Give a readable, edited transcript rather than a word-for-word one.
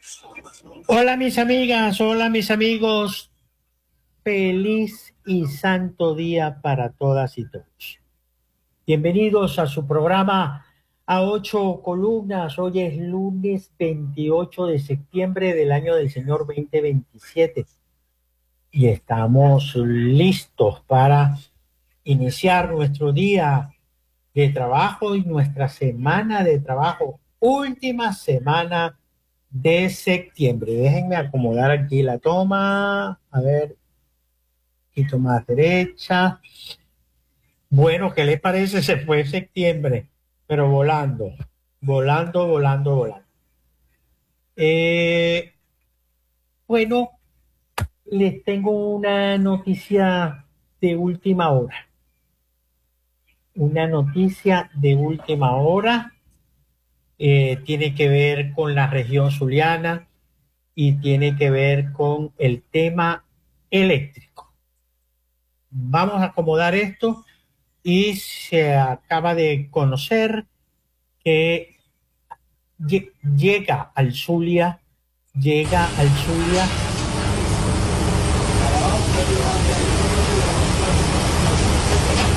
Hola mis amigas, hola mis amigos, feliz y santo día para todas y todos. Bienvenidos a su programa a ocho columnas. Hoy es lunes 28 de septiembre del año del Señor 2027 y estamos listos para iniciar nuestro día de trabajo y nuestra semana de trabajo, última semana de septiembre. Déjenme acomodar aquí la toma, a ver, un poquito más derecha. Bueno, ¿qué les parece? Se fue septiembre, pero volando, volando, volando, volando. Eh, bueno, les tengo una noticia de última hora, una noticia de última hora. Tiene que ver con la región zuliana y tiene que ver con el tema eléctrico. Vamos a acomodar esto y se acaba de conocer que llega al Zulia, llega al Zulia